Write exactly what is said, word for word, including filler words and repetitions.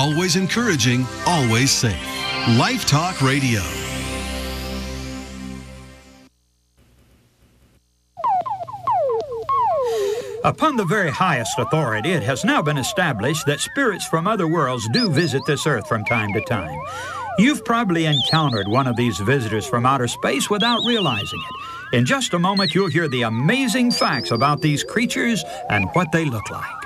Always encouraging, always safe. Life Talk Radio. Upon the very highest authority, it has now been established that spirits from other worlds do visit this earth from time to time. You've probably encountered one of these visitors from outer space without realizing it. In just a moment, you'll hear the amazing facts about these creatures and what they look like.